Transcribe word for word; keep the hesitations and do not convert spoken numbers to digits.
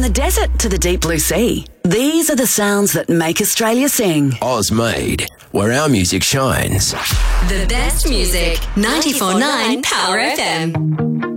the desert to the deep blue sea, these are the sounds that make Australia sing. Ozmade, where our music shines. The best music, ninety-four point nine Power F M.